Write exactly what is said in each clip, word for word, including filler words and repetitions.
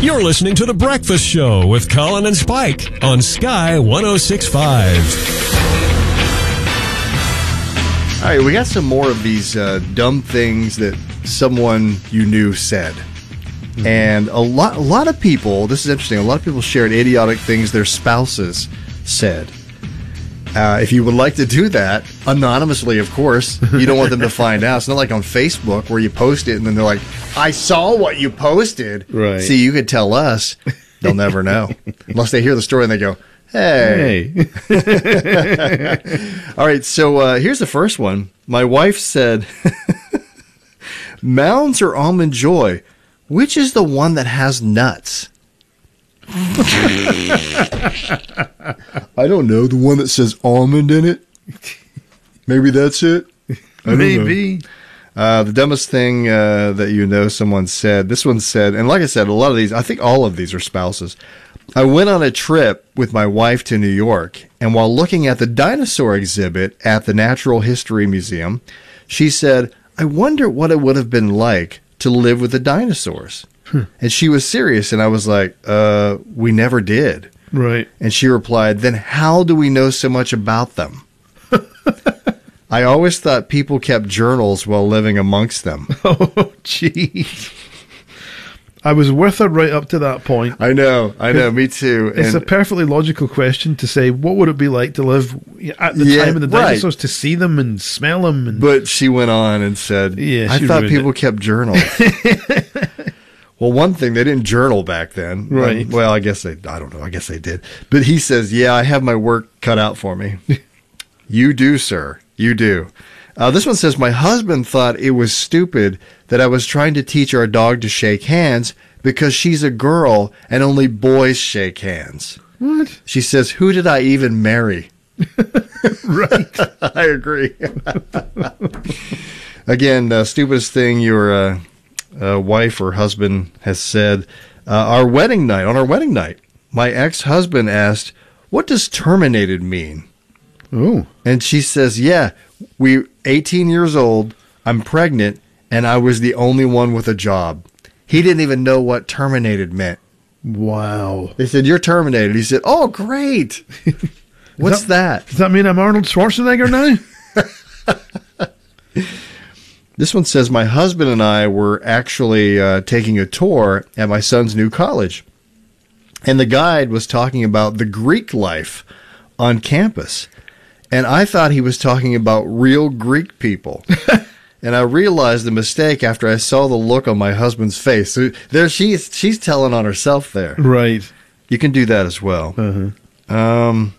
You're listening to The Breakfast Show with Colin and Spike on Sky one oh six point five. All right, we got some more of these uh, dumb things that someone you knew said. Mm-hmm. And a lot, a lot of people, this is interesting, a lot of people shared idiotic things their spouses said. Uh, if you would like to do that, anonymously, of course, you don't want them to find out. It's not like on Facebook where you post it and then they're like, I saw what you posted. Right. See, you could tell us. They'll never know. Unless they hear the story and they go, hey. hey. All right, so uh, here's the first one. My wife said, Mounds or Almond Joy, which is the one that has nuts? I don't know. The one that says almond in it? Maybe that's it? I Maybe. Uh, the dumbest thing uh, that you know someone said. This one said, and like I said, a lot of these, I think all of these are spouses. I went on a trip with my wife to New York, and while looking at the dinosaur exhibit at the Natural History Museum, she said, I wonder what it would have been like to live with the dinosaurs. Hmm. And she was serious, and I was like, uh, we never did. Right. And she replied, then how do we know so much about them? I always thought people kept journals while living amongst them. Oh, gee. I was with her right up to that point. I know, I know, me too. It's and a perfectly logical question to say, what would it be like to live at the yeah, time of the right. dinosaurs, to see them and smell them? And but she went on and said, yeah, I thought people it. kept journals. Well, one thing, they didn't journal back then. Right. Um, well, I guess they, I don't know, I guess they did. But he says, yeah, I have my work cut out for me. You do, sir. You do. Uh, this one says, my husband thought it was stupid that I was trying to teach our dog to shake hands because she's a girl and only boys shake hands. What? She says, who did I even marry? Right. I agree. Again, uh, stupidest thing your uh, uh, wife or husband has said. Uh, our wedding night, on our wedding night, my ex-husband asked, what does terminated mean? Oh. And she says, yeah, we eighteen years old, I'm pregnant, and I was the only one with a job. He didn't even know what terminated meant. Wow. They said, you're terminated. He said, oh, great. What's does that, that? Does that mean I'm Arnold Schwarzenegger now? This one says, my husband and I were actually uh, taking a tour at my son's new college. And the guide was talking about the Greek life on campus. And I thought he was talking about real Greek people. And I realized the mistake after I saw the look on my husband's face. So there she's she's telling on herself there. Right. You can do that as well. Uh-huh. Um,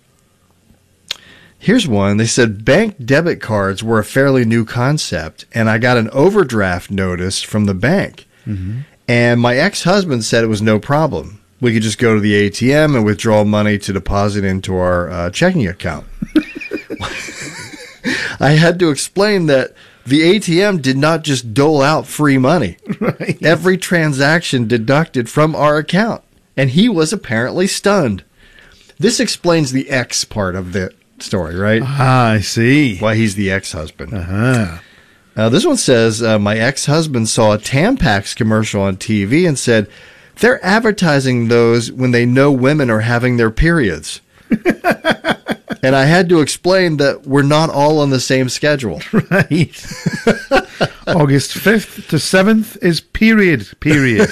here's one. They said bank debit cards were a fairly new concept, and I got an overdraft notice from the bank. Mm-hmm. And my ex-husband said it was no problem. We could just go to the A T M and withdraw money to deposit into our uh, checking account. I had to explain that the A T M did not just dole out free money. Right. Every transaction deducted from our account. And he was apparently stunned. This explains the ex part of the story, right? Ah, I see. Why he's the ex-husband. Uh-huh. Uh, this one says, uh, my ex-husband saw a Tampax commercial on T V and said, they're advertising those when they know women are having their periods. And I had to explain that we're not all on the same schedule. Right. August fifth to seventh is period, period.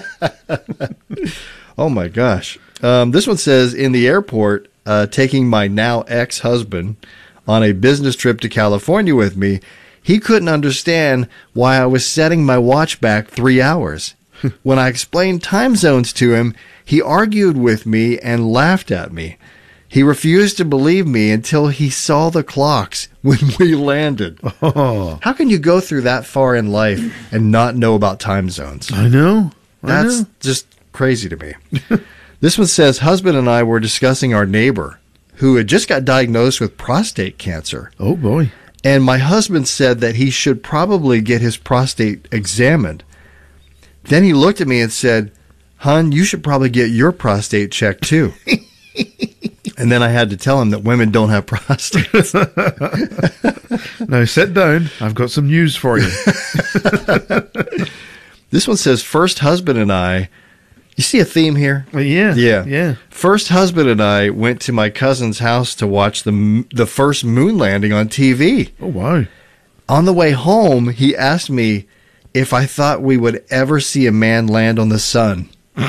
Oh, my gosh. Um, this one says, in the airport, uh, taking my now ex-husband on a business trip to California with me, he couldn't understand why I was setting my watch back three hours. When I explained time zones to him, he argued with me and laughed at me. He refused to believe me until he saw the clocks when we landed. Oh. How can you go through that far in life and not know about time zones? I know. I That's know. just crazy to me. This one says, husband and I were discussing our neighbor who had just got diagnosed with prostate cancer. Oh, boy. And my husband said that he should probably get his prostate examined. Then he looked at me and said, hon, you should probably get your prostate checked too. And then I had to tell him that women don't have prostates. Now sit down. I've got some news for you. This one says, first husband and I You see a theme here? Well, yeah. Yeah. Yeah. First husband and I went to my cousin's house to watch the m- the first moon landing on T V. Oh, wow. On the way home, he asked me if I thought we would ever see a man land on the sun.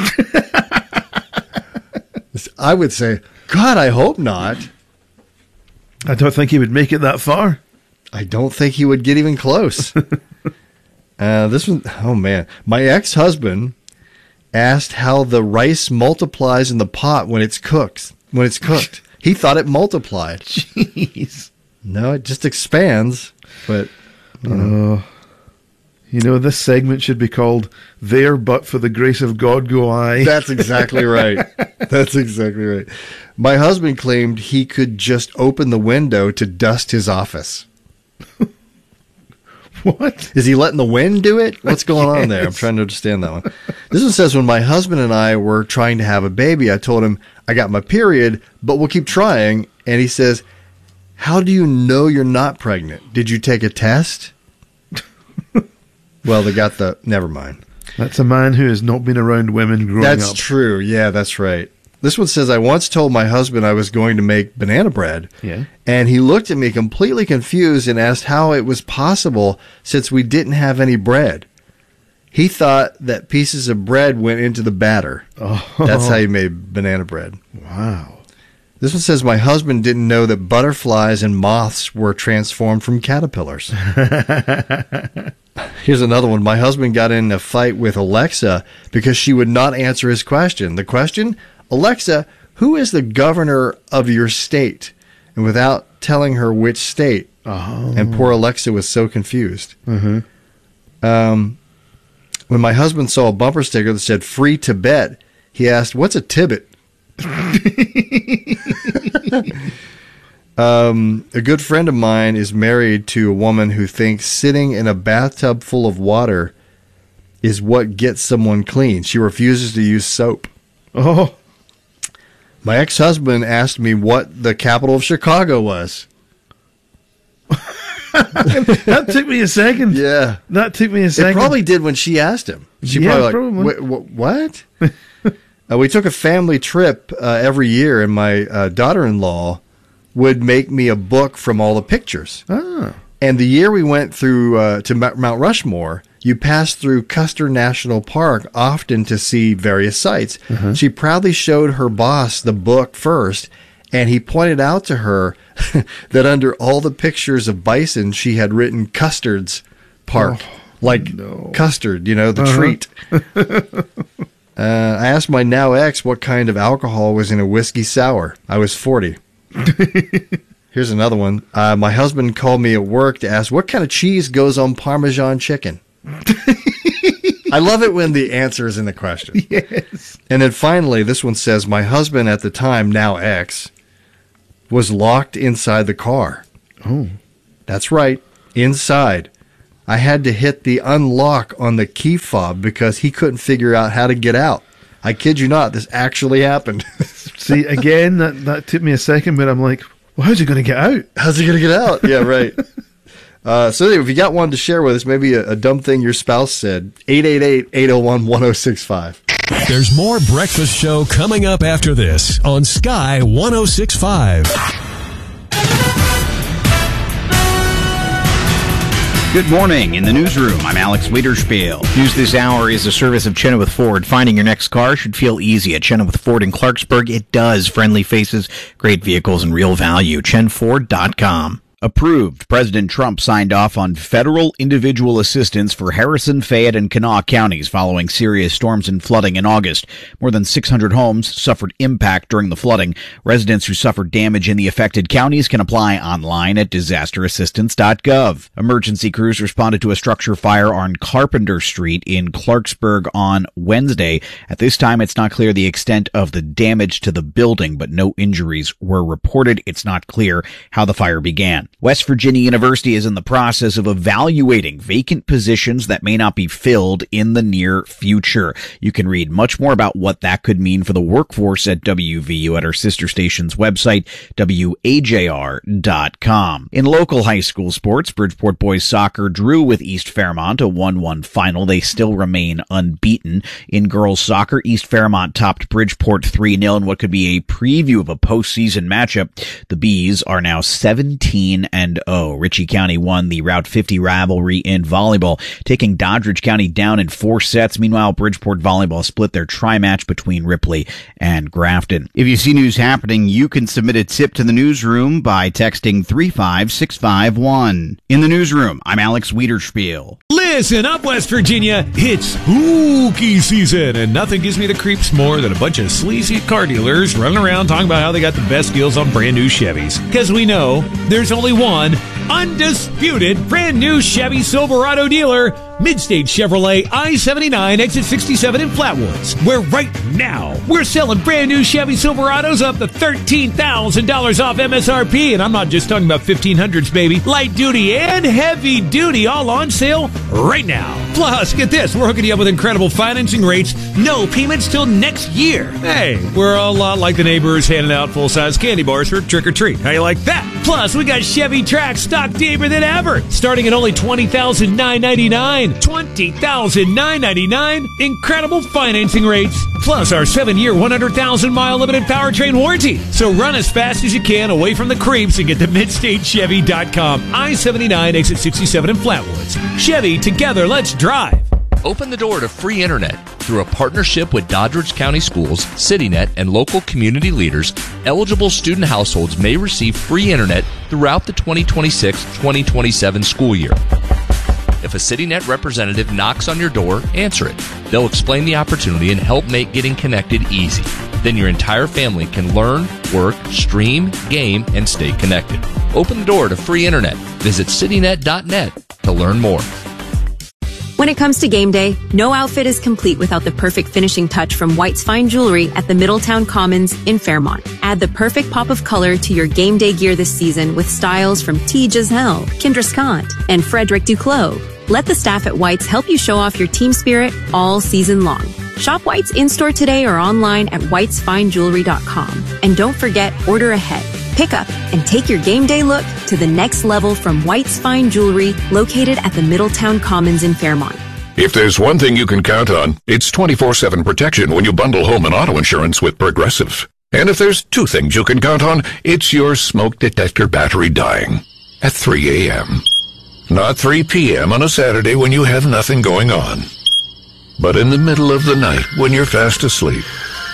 I would say, God, I hope not. I don't think he would make it that far. I don't think he would get even close. uh, this one, oh man. My ex-husband asked how the rice multiplies in the pot when it's cooked. When it's cooked. He thought it multiplied. Jeez. No, it just expands. But, you know. Uh, you know, this segment should be called There But For the Grace of God Go I. That's exactly right. That's exactly right. My husband claimed he could just open the window to dust his office. What? Is he letting the wind do it? What's going on there? I'm trying to understand that one. This one says, when my husband and I were trying to have a baby, I told him I got my period, but we'll keep trying. And he says, how do you know you're not pregnant? Did you take a test? Well, they got the, never mind. That's a man who has not been around women growing That's up. true. Yeah, that's right. This one says, I once told my husband I was going to make banana bread. Yeah. And he looked at me completely confused and asked how it was possible since we didn't have any bread. He thought that pieces of bread went into the batter. Oh. That's how he made banana bread. Wow. This one says, my husband didn't know that butterflies and moths were transformed from caterpillars. Here's another one. My husband got in a fight with Alexa because she would not answer his question. The question, Alexa, who is the governor of your state? And without telling her which state. Oh. And poor Alexa was so confused. Mm-hmm. Um, when my husband saw a bumper sticker that said free Tibet, he asked, what's a Tibbet? um, a good friend of mine is married to a woman who thinks sitting in a bathtub full of water is what gets someone clean. She refuses to use soap. Oh. My ex-husband asked me what the capital of Chicago was. That took me a second. Yeah. That took me a second. It probably did when she asked him. She Yeah, probably like, probably. "Wait, wh- what? uh, we took a family trip uh, every year, and my uh, daughter-in-law would make me a book from all the pictures. Ah. And the year we went through uh, to Mount Mount Rushmore, you passed through Custer National Park often to see various sites. Uh-huh. She proudly showed her boss the book first, and he pointed out to her that under all the pictures of bison, she had written Custard's Park. Oh, like no. custard, you know, the Uh-huh. treat. uh, I asked my now ex what kind of alcohol was in a whiskey sour. I was forty. Here's another one. Uh, my husband called me at work to ask what kind of cheese goes on Parmesan chicken. I love it when the answer is in the question. Yes. And then finally, this one says, my husband at the time, now ex, was locked inside the car. Oh. That's right, inside. I had to hit the unlock on the key fob because he couldn't figure out how to get out. I kid you not, this actually happened. See, again, that, that took me a second, but I'm like, well, how's he going to get out? How's he going to get out? Yeah, right. Uh, so anyway, if you got one to share with us, maybe a, a dumb thing your spouse said, eight eight eight, eight oh one, one oh six five. There's more Breakfast Show coming up after this on Sky one oh six point five. Good morning. In the newsroom, I'm Alex Wiederspiel. News this hour is a service of Chenoweth Ford. Finding your next car should feel easy at Chenoweth Ford in Clarksburg. It does. Friendly faces, great vehicles, and real value. chen ford dot com. Approved. President Trump signed off on federal individual assistance for Harrison, Fayette, and Kanawha counties following serious storms and flooding in August. More than six hundred homes suffered impact during the flooding. Residents who suffered damage in the affected counties can apply online at disaster assistance dot gov. Emergency crews responded to a structure fire on Carpenter Street in Clarksburg on Wednesday. At this time, it's not clear the extent of the damage to the building, but no injuries were reported. It's not clear how the fire began. West Virginia University is in the process of evaluating vacant positions that may not be filled in the near future. You can read much more about what that could mean for the workforce at W V U at our sister station's website, W A J R dot com. In local high school sports, Bridgeport boys soccer drew with East Fairmont, a one one final. They still remain unbeaten. In girls soccer, East Fairmont topped Bridgeport three nil in what could be a preview of a postseason matchup. The Bees are now seventeen and oh. Ritchie County won the Route fifty rivalry in volleyball, taking Doddridge County down in four sets. Meanwhile, Bridgeport volleyball split their tri-match between Ripley and Grafton. If you see news happening, you can submit a tip to the newsroom by texting three five six five one. In the newsroom, I'm Alex Wiederspiel. Listen up, West Virginia. It's spooky season, and nothing gives me the creeps more than a bunch of sleazy car dealers running around talking about how they got the best deals on brand new Chevys. Because we know there's only one undisputed brand new Chevy Silverado dealer, Midstate Chevrolet I seventy-nine, exit sixty-seven in Flatwoods, where right now we're selling brand new Chevy Silverados up to thirteen thousand dollars off M S R P. And I'm not just talking about fifteen hundreds, baby. Light duty and heavy duty all on sale right now. Plus, get this, we're hooking you up with incredible financing rates, no payments till next year. Hey, we're a lot like the neighbors handing out full-size candy bars for trick-or-treat. How you like that? Plus, we got Chevy Trax stock deeper than ever, starting at only twenty thousand nine hundred ninety-nine dollars. twenty thousand nine hundred ninety-nine dollars. Incredible financing rates. Plus, our seven-year, one hundred thousand mile limited powertrain warranty. So run as fast as you can away from the creeps and get to midstate chevy dot com. I seventy-nine, exit sixty-seven in Flatwoods. Chevy, together, let's drive. Open the door to free internet. Through a partnership with Doddridge County Schools, CityNet, and local community leaders, eligible student households may receive free internet throughout the twenty twenty-six twenty twenty-seven school year. If a CityNet representative knocks on your door, answer it. They'll explain the opportunity and help make getting connected easy. Then your entire family can learn, work, stream, game, and stay connected. Open the door to free internet. Visit citynet dot net to learn more. When it comes to game day, no outfit is complete without the perfect finishing touch from White's Fine Jewelry at the Middletown Commons in Fairmont. Add the perfect pop of color to your game day gear this season with styles from T. Giselle, Kendra Scott, and Frederick Duclos. Let the staff at White's help you show off your team spirit all season long. Shop White's in-store today or online at whites fine jewelry dot com. And don't forget, order ahead. Pick up and take your game day look to the next level from White's Fine Jewelry, located at the Middletown Commons in Fairmont. If there's one thing you can count on, it's twenty-four seven protection when you bundle home and auto insurance with Progressive. And if there's two things you can count on, it's your smoke detector battery dying at three a.m. Not three p.m. on a Saturday when you have nothing going on, but in the middle of the night when you're fast asleep.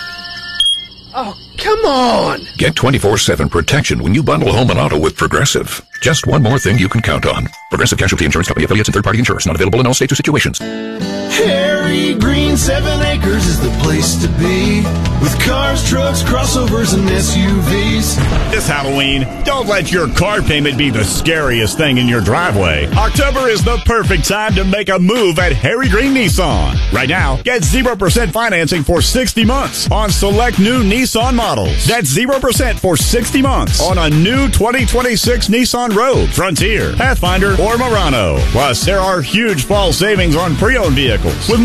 Oh, come on! Get twenty-four seven protection when you bundle home and auto with Progressive. Just one more thing you can count on. Progressive Casualty Insurance Company, affiliates, and third-party insurers. Not available in all states or situations. Harry Green Seven Acres is the place to be, with cars, trucks, crossovers, and S U Vs. This Halloween, don't let your car payment be the scariest thing in your driveway. October is the perfect time to make a move at Harry Green Nissan. Right now, get zero percent financing for sixty months on select new Nissan models. That's zero percent for sixty months on a new twenty twenty-six Nissan Rogue, Frontier, Pathfinder, or Murano. Plus, there are huge fall savings on pre-owned vehicles with